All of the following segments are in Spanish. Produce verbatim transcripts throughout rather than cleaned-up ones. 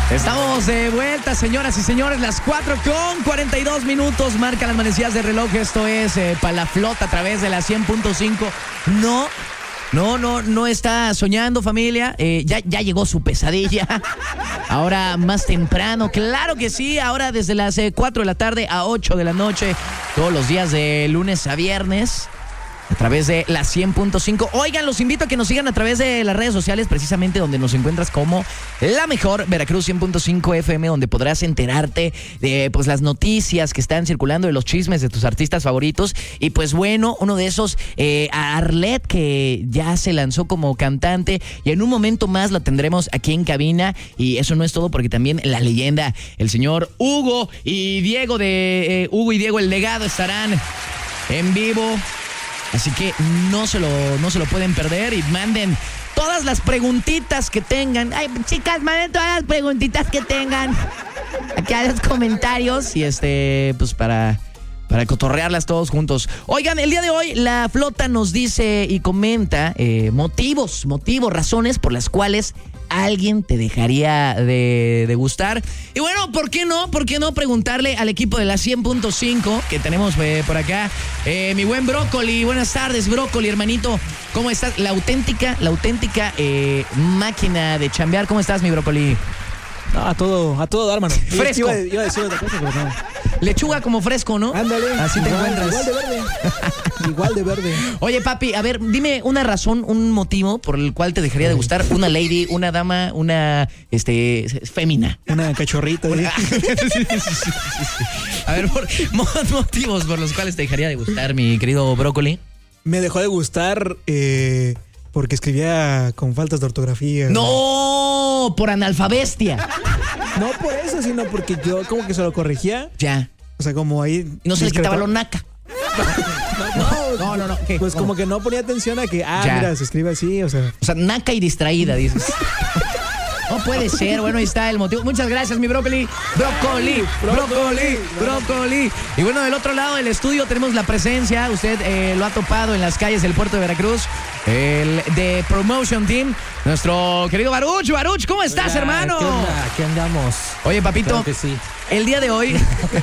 Estamos de vuelta, señoras y señores, las cuatro con cuarenta y dos minutos, marcan las manecillas de reloj. Esto es eh, para la flota a través de la cien punto cinco. No, no, no, no está soñando, familia. Eh, ya, ya llegó su pesadilla. Ahora más temprano, claro que sí. Ahora desde las eh, cuatro de la tarde a ocho de la noche, todos los días de lunes a viernes, a través de la cien punto cinco. Oigan, los invito a que nos sigan a través de las redes sociales, precisamente donde nos encuentras como La Mejor Veracruz cien punto cinco F M, donde podrás enterarte de pues las noticias que están circulando, de los chismes de tus artistas favoritos. Y pues bueno, uno de esos, eh, Arlet, que ya se lanzó como cantante, y en un momento más la tendremos aquí en cabina. Y eso no es todo, porque también la leyenda, el señor Hugo y Diego de eh, Hugo y Diego El Legado estarán en vivo. Así que no se lo, no se lo pueden perder, y manden todas las preguntitas que tengan. Ay, chicas, manden todas las preguntitas que tengan aquí a los comentarios, y este, pues para, para cotorrearlas todos juntos. Oigan, el día de hoy la flota nos dice y comenta eh, motivos, motivos, razones por las cuales alguien te dejaría de, de gustar. Y bueno, ¿por qué no? ¿Por qué no preguntarle al equipo de la cien punto cinco que tenemos eh, por acá? Eh, mi buen Brócoli, buenas tardes, Brócoli, hermanito. ¿Cómo estás? La auténtica, la auténtica eh, máquina de chambear. ¿Cómo estás, mi Brócoli? No, a todo, a todo dar, mano. Fresco. Iba, iba a decir otra cosa, pero no. Lechuga como fresco, ¿no? Ándale. Así te igual, encuentras. Igual de verde. Igual de verde. Oye, papi, a ver, dime una razón, un motivo por el cual te dejaría de gustar una lady, una dama, una, este, fémina. Una cachorrita. Una... A ver, por, motivos por los cuales te dejaría de gustar, mi querido Brócoli. Me dejó de gustar eh, porque escribía con faltas de ortografía. ¡No! Por analfabestia. No por eso, sino porque yo como que se lo corregía. Ya. O sea, como ahí... Y no se le quitaba lo naca. No, no, no, no. ¿Qué? Pues como que no ponía atención a que, ah, ya. Mira, se escribe así, o sea... O sea, naca y distraída, dices. No puede ser. Bueno, ahí está el motivo. Muchas gracias, mi Brócoli. Brócoli, Brócoli, Brócoli. Y bueno, del otro lado del estudio tenemos la presencia. Usted eh, lo ha topado en las calles del puerto de Veracruz. El de Promotion Team, nuestro querido Baruch. Baruch, ¿cómo estás, Hola, hermano? ¿Qué onda? Aquí andamos. Oye, papito. Claro que sí. El día de hoy...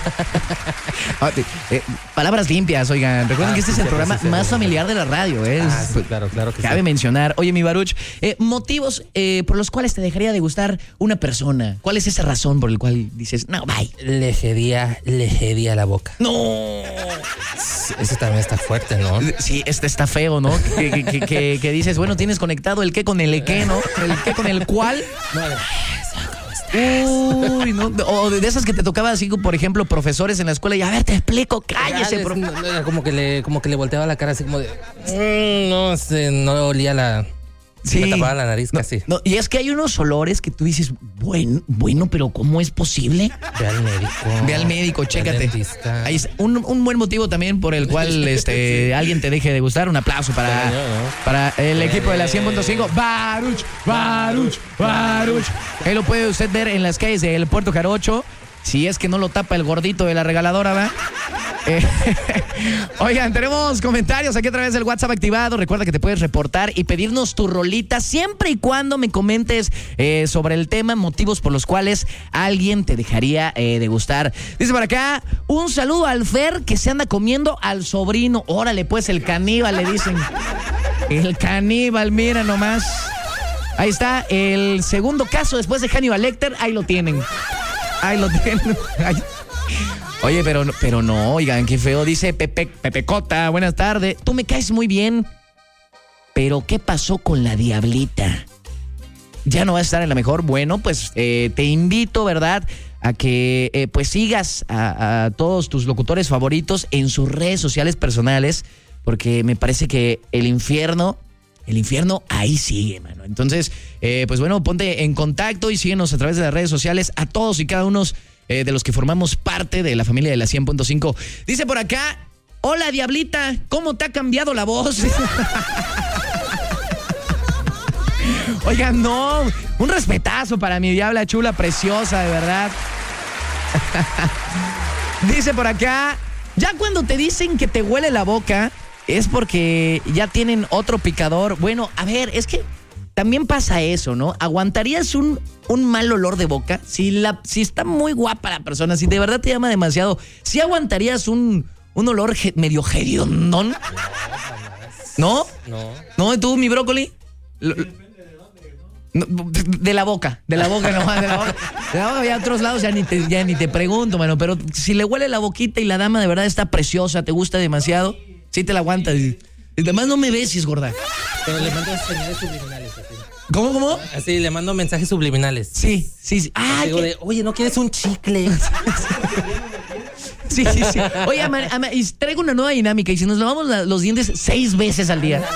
eh, palabras limpias, oigan. Recuerden ah, que este sí, es el programa sí, más familiar de la radio. ¿eh? Ah, sí, claro, claro que Cabe sí. mencionar. Oye, mi Baruch, eh, motivos eh, por los cuales te dejaría de gustar una persona. ¿Cuál es esa razón por la cual dices, no, bye? Lejería, lejería la boca. ¡No! Eso también está fuerte, ¿no? Sí, este está feo, ¿no? que, que, que, que, que dices, bueno, tienes conectado el qué con el qué, ¿no? El qué con el cuál. No, Uy, no. O de esas que te tocaba así, por ejemplo, profesores en la escuela y a ver, te explico, cállese, profe. No, como que le, como que le volteaba la cara así como de mmm, no sé, no olía la. Sí. Me tapaba la nariz no, casi. No, y es que hay unos olores que tú dices, bueno, bueno, pero ¿cómo es posible? Ve al médico. Ve al médico, chécate. Ahí es un, un buen motivo también por el cual este, alguien te deje de gustar. Un aplauso para, no, no. para el equipo de la cien punto cinco. Baruch, Baruch, Baruch. Ahí lo puede usted ver en las calles del Puerto Jarocho. Si es que no lo tapa el gordito de la regaladora, ¿verdad? Eh, oigan, tenemos comentarios aquí a través del WhatsApp activado. Recuerda que te puedes reportar y pedirnos tu rolita siempre y cuando me comentes eh, sobre el tema, motivos por los cuales alguien te dejaría eh, de gustar. Dice por acá, un saludo al Fer que se anda comiendo al sobrino. Órale, pues, el caníbal, le dicen. El caníbal, mira nomás. Ahí está el segundo caso después de Hannibal Lecter. Ahí lo tienen. Ahí lo tienen. Ahí. Oye, pero, pero no, oigan, qué feo. Dice Pepe, Pepecota, buenas tardes. Tú me caes muy bien, pero ¿qué pasó con la Diablita? ¿Ya no vas a estar en La Mejor? Bueno, pues eh, te invito, ¿verdad?, a que eh, pues sigas a, a todos tus locutores favoritos en sus redes sociales personales, porque me parece que el infierno... El infierno ahí sigue, mano. Entonces, eh, pues bueno, ponte en contacto y síguenos a través de las redes sociales a todos y cada uno eh, de los que formamos parte de la familia de la cien punto cinco. Dice por acá, hola Diablita, ¿cómo te ha cambiado la voz? Oigan, no, un respetazo para mi diabla chula, preciosa, de verdad. Dice por acá, ya cuando te dicen que te huele la boca... es porque ya tienen otro picador. Bueno, a ver, es que también pasa eso, ¿no? ¿Aguantarías un, un mal olor de boca? Si, la, si está muy guapa la persona, si de verdad te llama demasiado, ¿sí aguantarías un, un olor je, medio hediondón? ¿No? No. ¿No? ¿Y tú, mi brócoli? Lo, de la boca, de la boca nomás, de la boca. De la boca, ya a otros lados ya ni, te, ya ni te pregunto, mano. Pero si le huele la boquita y la dama de verdad está preciosa, te gusta demasiado, sí te la aguantas. Y, y además no me beses, gorda. Pero le mando señales subliminales. Así. ¿Cómo, cómo? Así, le mando mensajes subliminales. Sí, sí, sí. Ah, digo de, oye, ¿no quieres un chicle? Sí, sí, sí. Oye, ama, ama, y traigo una nueva dinámica. Y si nos lavamos la, los dientes seis veces al día.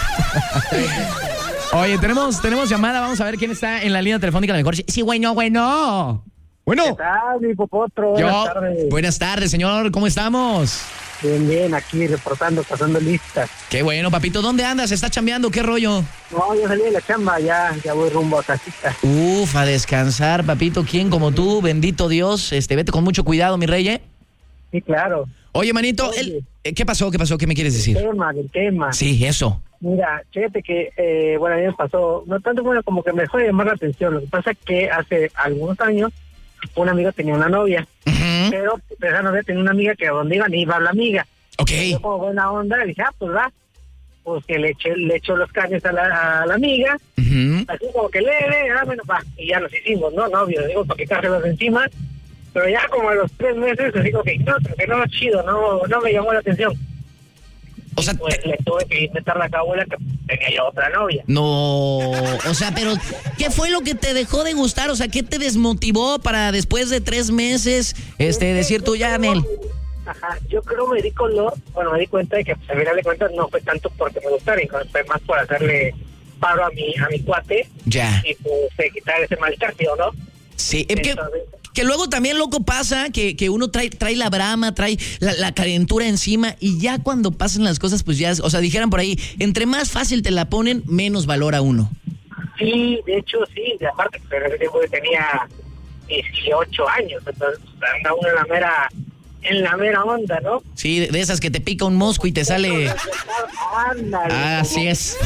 Oye, tenemos, tenemos llamada. Vamos a ver quién está en la línea telefónica. A lo mejor. Sí, güey, no, güey, no. Bueno. ¿Qué tal, mi popotro? Buenas Yo, tardes. Buenas tardes, señor. ¿Cómo estamos? Bien, bien, aquí reportando, pasando listas. Qué bueno, papito. ¿Dónde andas? ¿Estás chambeando? ¿Qué rollo? No, yo salí de la chamba, ya, ya voy rumbo a casita. Uf, a descansar, papito. ¿Quién como tú? Bendito Dios. Este, vete con mucho cuidado, mi rey, ¿eh? Sí, claro. Oye, manito, Oye. El, ¿qué pasó? ¿Qué pasó? ¿Qué me quieres decir? El tema, el tema. Sí, eso. Mira, fíjate que, eh, bueno, a mí me pasó, no tanto bueno, como que me dejó de llamar la atención. Lo que pasa es que hace algunos años, un amigo tenía una novia, Uh-huh. pero esa novia tenía una amiga que a donde iban iba la amiga. Ok. Yo como buena onda, le dije, ah, pues va, pues que le eché, le echó los caños a la, a la amiga, Uh-huh. así como que leve, ah, bueno, va, y ya nos hicimos, ¿no? Novios, digo, para quitárselos encima, pero ya como a los tres meses, así como que no, que no, chido, no, no me llamó la atención. O sea, Pues te- le tuve que inventar la cabuela que tenía yo otra novia. no, o sea, pero ¿qué fue lo que te dejó de gustar? O sea, ¿qué te desmotivó para después de tres meses este decir tú ya, Nel? Ajá, yo creo me di color, bueno, me di cuenta de que pues, al final de cuentas no fue tanto porque me gustara, y fue más por hacerle paro a mi a mi cuate Ya. y pues de quitar ese mal tercio, ¿no? Sí, es que, Entonces, que luego también, loco, pasa que, que uno trae, trae la brama, trae la, la calentura encima y ya cuando pasan las cosas, pues ya, o sea, dijeran por ahí, entre más fácil te la ponen, menos valora uno. sí, de hecho sí, y aparte, pero en ese tiempo yo tenía dieciocho años, entonces anda uno en la mera, en la mera onda, ¿no? Sí, de, de esas que te pica un mosco y te sale... Ándale. Así es.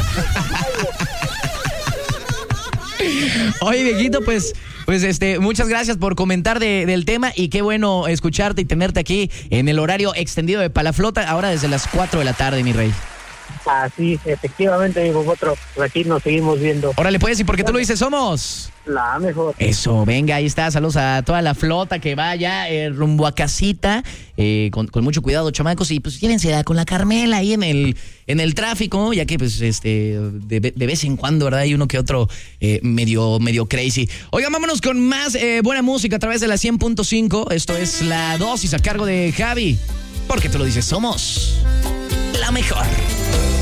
Oye, viejito, pues, pues este, muchas gracias por comentar de, del tema y qué bueno escucharte y tenerte aquí en el horario extendido de Palaflota, ahora desde las cuatro de la tarde, mi rey. Así, efectivamente, mi popotro, pues aquí nos seguimos viendo. Órale, pues, y porque tú lo dices, somos... La mejor. Eso, venga, ahí está. Saludos a toda la flota que vaya eh, rumbo a casita. Eh, con, con mucho cuidado, chamacos. Y pues llévense con la Carmela ahí en el, en el tráfico, ya que pues este de, de vez en cuando, ¿verdad? Hay uno que otro eh, medio, medio crazy. Oigan, vámonos con más eh, buena música a través de la cien punto cinco. Esto es La Dosis a cargo de Javi. Porque tú lo dices, somos la mejor.